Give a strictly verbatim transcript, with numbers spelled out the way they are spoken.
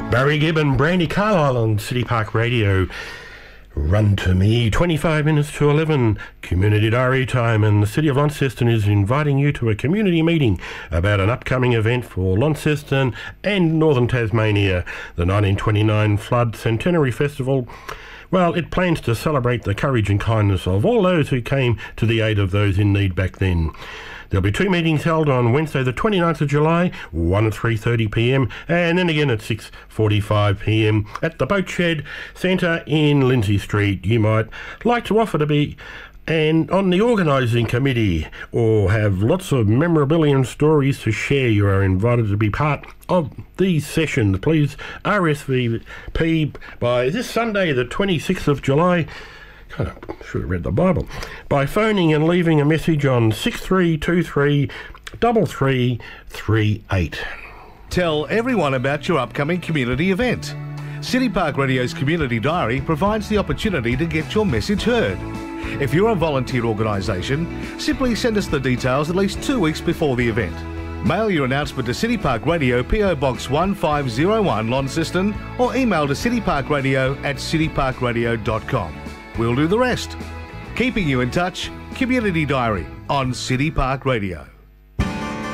Barry Gibb and Brandy Carlisle on City Park Radio. Run to me, twenty-five minutes to eleven, Community Diary time, and the City of Launceston is inviting you to a community meeting about an upcoming event for Launceston and Northern Tasmania, the nineteen twenty-nine Flood Centenary Festival. Well, it plans to celebrate the courage and kindness of all those who came to the aid of those in need back then. There'll be two meetings held on Wednesday the twenty-ninth of July, one at three thirty p m and then again at six forty-five p m at the Boat Shed Centre in Lindsay Street. You might like to offer to be and on the organising committee or have lots of memorabilia and stories to share. You are invited to be part of these sessions. Please R S V P by this Sunday the twenty-sixth of July. Kind of should have read the Bible. By phoning and leaving a message on six three two three, three three three eight. Tell everyone about your upcoming community event. City Park Radio's Community Diary provides the opportunity to get your message heard. If you're a volunteer organisation, simply send us the details at least two weeks before the event. Mail your announcement to City Park Radio, P O Box one five zero one, Launceston, or email to cityparkradio at cityparkradio dot com. We'll do the rest. Keeping you in touch, Community Diary on City Park Radio.